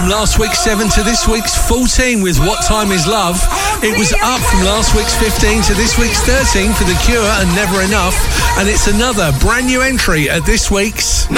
last week's 7 to this week's 14 with What Time Is Love. It was up from last week's 15 to this week's 13 for The Cure and Never Enough. And it's another brand new entry at this week's...